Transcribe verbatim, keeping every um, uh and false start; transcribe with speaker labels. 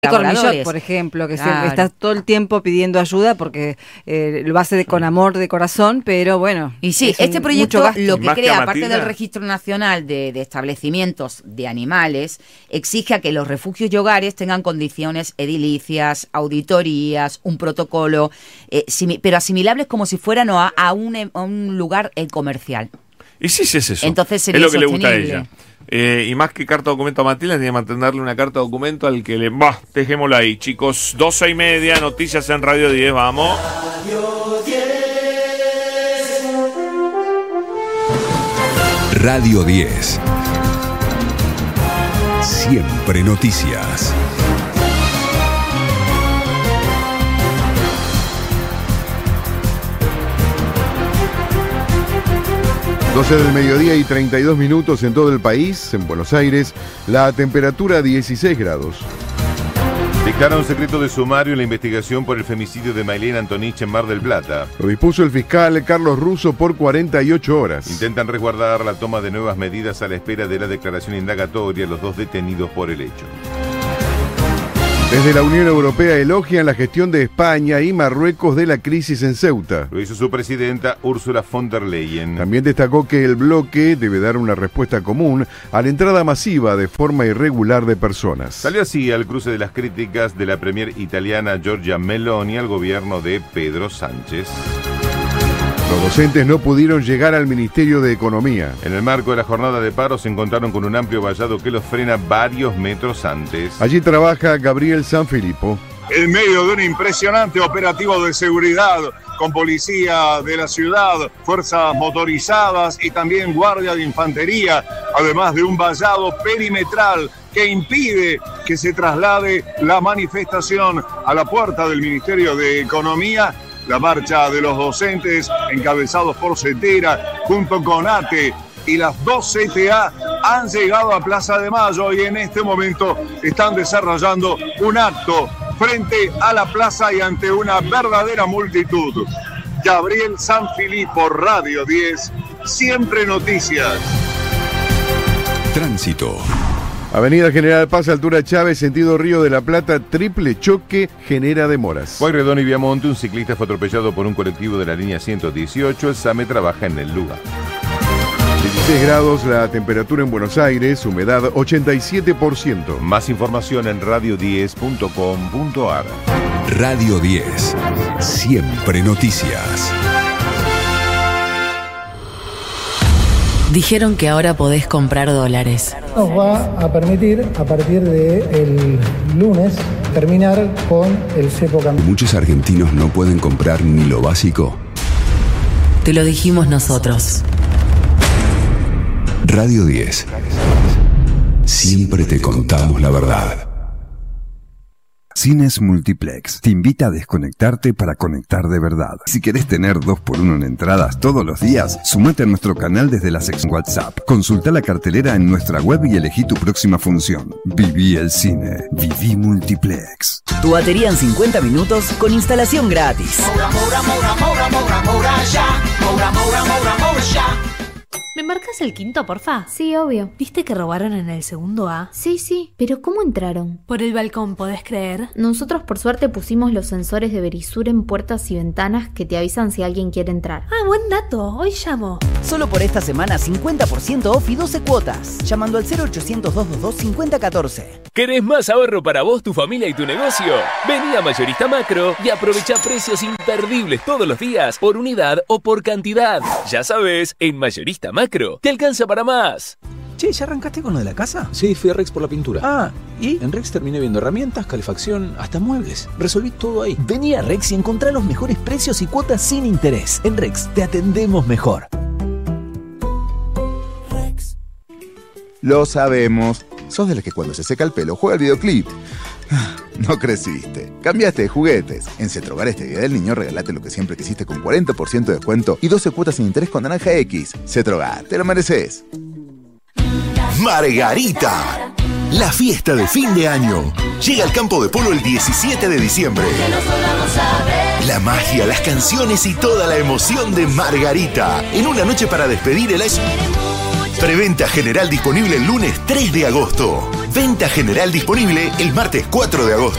Speaker 1: Cormillot, por ejemplo, que claro. se, está todo el tiempo pidiendo ayuda porque eh, lo hace de, con amor de corazón, pero bueno.
Speaker 2: Y sí, este un, proyecto lo que crea, que aparte del Registro Nacional de, de Establecimientos de Animales, exige a que los refugios y hogares tengan condiciones edilicias, auditorías, un protocolo, eh, simi, pero asimilables como si fueran a, a, un, a un lugar eh, comercial.
Speaker 3: Y sí, sí es eso.
Speaker 2: Entonces sería
Speaker 3: es lo que
Speaker 2: sostenible.
Speaker 3: Le gusta a ella. Eh, y más que carta documento a Matilda, tiene que mantenerle una carta documento al que le... Bah, dejémoslo ahí, chicos. doce y media, noticias en Radio diez, vamos. Radio diez.
Speaker 4: Radio diez. Siempre noticias.
Speaker 5: doce del mediodía y treinta y dos minutos en todo el país. En Buenos Aires, la temperatura dieciséis grados.
Speaker 6: Dictaron secreto de sumario en la investigación por el femicidio de Maylene Antonich en Mar del Plata.
Speaker 5: Lo dispuso el fiscal Carlos Russo por cuarenta y ocho horas.
Speaker 6: Intentan resguardar la toma de nuevas medidas a la espera de la declaración indagatoria los dos detenidos por el hecho.
Speaker 5: Desde la Unión Europea elogian la gestión de España y Marruecos de la crisis en Ceuta.
Speaker 6: Lo hizo su presidenta Ursula von der Leyen.
Speaker 5: También destacó que el bloque debe dar una respuesta común a la entrada masiva de forma irregular de personas.
Speaker 6: Salió así al cruce de las críticas de la premier italiana Giorgia Meloni al gobierno de Pedro Sánchez.
Speaker 5: Los docentes no pudieron llegar al Ministerio de Economía.
Speaker 6: En el marco de la jornada de paro se encontraron con un amplio vallado que los frena varios metros antes.
Speaker 5: Allí trabaja Gabriel Sanfilippo.
Speaker 7: En medio de un impresionante operativo de seguridad con policía de la ciudad, fuerzas motorizadas y también guardia de infantería, además de un vallado perimetral que impide que se traslade la manifestación a la puerta del Ministerio de Economía. La marcha de los docentes, encabezados por CETERA, junto con ATE y las dos C T A, han llegado a Plaza de Mayo y en este momento están desarrollando un acto frente a la plaza y ante una verdadera multitud. Gabriel Sanfilippo, Radio diez, Siempre Noticias.
Speaker 4: Tránsito.
Speaker 5: Avenida General Paz, altura Chávez, sentido Río de la Plata, triple choque genera demoras.
Speaker 6: Pueyrredón y Viamonte, un ciclista fue atropellado por un colectivo de la línea ciento dieciocho, el SAME trabaja en el lugar.
Speaker 5: dieciséis grados la temperatura en Buenos Aires, humedad ochenta y siete por ciento.
Speaker 6: Más información en radio diez punto com punto ar.
Speaker 4: Radio diez, siempre noticias.
Speaker 8: Dijeron que ahora podés comprar dólares.
Speaker 9: Nos va a permitir, a partir del lunes, terminar con el cepo cambiario.
Speaker 4: Muchos argentinos no pueden comprar ni lo básico.
Speaker 8: Te lo dijimos nosotros.
Speaker 4: Radio diez. Siempre te contamos la verdad.
Speaker 10: Cines Multiplex te invita a desconectarte para conectar de verdad. Si querés tener dos por uno en entradas todos los días, sumate a nuestro canal desde la sección WhatsApp. Consulta la cartelera en nuestra web y elegí tu próxima función. Viví el cine. Viví Multiplex.
Speaker 11: Tu batería en cincuenta minutos con instalación gratis.
Speaker 12: Moura, moura, moura, moura, moura, moura, ya. Moura, moura, moura, moura, ya.
Speaker 13: ¿Me marcas el quinto, porfa?
Speaker 14: Sí, obvio.
Speaker 13: ¿Viste que robaron en el segundo A?
Speaker 14: Sí, sí. ¿Pero cómo entraron?
Speaker 13: Por el balcón, ¿podés creer?
Speaker 14: Nosotros por suerte pusimos los sensores de Verisur en puertas y ventanas que te avisan si alguien quiere entrar.
Speaker 13: Ah, buen dato. Hoy llamo.
Speaker 11: Solo por esta semana cincuenta por ciento off y doce cuotas. Llamando al cero ochocientos, doscientos veintidós, cincuenta catorce.
Speaker 15: ¿Querés más ahorro para vos, tu familia y tu negocio? Vení a Mayorista Macro y aprovecha precios imperdibles todos los días por unidad o por cantidad. Ya sabes, en Mayorista Macro te alcanza para más.
Speaker 16: Che, ¿ya arrancaste con lo de la casa?
Speaker 17: Sí, fui a Rex por la pintura.
Speaker 16: Ah, ¿y?
Speaker 17: En Rex terminé viendo herramientas, calefacción, hasta muebles. Resolví todo ahí.
Speaker 11: Vení a Rex y encontrá los mejores precios y cuotas sin interés. En Rex te atendemos mejor.
Speaker 18: Rex. Lo sabemos. Sos de los que cuando se seca el pelo juega el videoclip. No creciste. Cambiaste de juguetes. En Cetrogar este día del niño regalate lo que siempre quisiste con cuarenta por ciento de descuento y doce cuotas sin interés con Naranja X. Cetrogar, te lo mereces.
Speaker 4: Margarita, la fiesta de fin de año. Llega al campo de polo el diecisiete de diciembre. La magia, las canciones y toda la emoción de Margarita. En una noche para despedir el año. Preventa general disponible el lunes tres de agosto. Venta general disponible el martes cuatro de agosto.